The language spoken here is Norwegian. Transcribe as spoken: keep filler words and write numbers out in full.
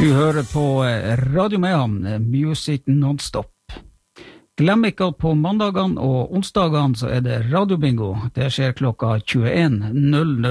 Du hører på Radio Mehamn, Music Non-Stop. Glem ikke at på mandagene og onsdagene så er det radiobingo. Det skjer klokka tjueen null null.